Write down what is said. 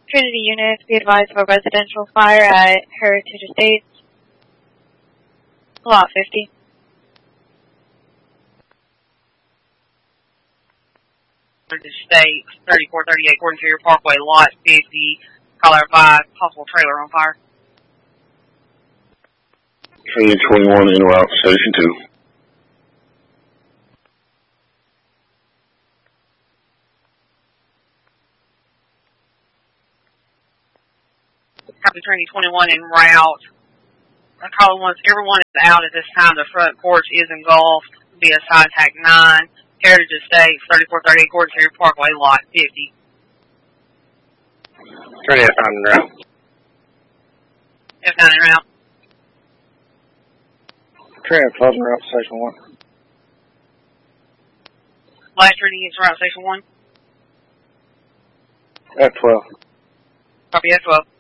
Trinity units, be advised of a residential fire at Heritage Estates, lot 50. Heritage Estates, 3438 Gordon Ferry Parkway, lot 50. Caller 5, possible trailer on fire. Trinity 21 en route, Station 2. Copy Trinity 21 en route. Caller wants everyone is out at this time. The front porch is engulfed via side tack 9. Heritage Estates, 3438 Gordon Ferry Parkway, lot 50. Trinity F9 en route. F9 en route. Trinity F12 en route, Station 1. Last Trinity is route, Station 1. F12. Copy F12.